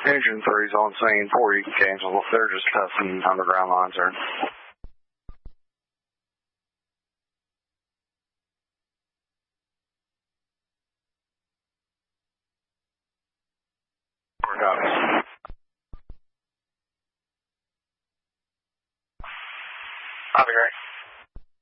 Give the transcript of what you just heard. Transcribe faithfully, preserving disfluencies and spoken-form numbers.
Engine three's on scene. Four, you can cancel. They're just testing underground lines there. Copy. Copy, great.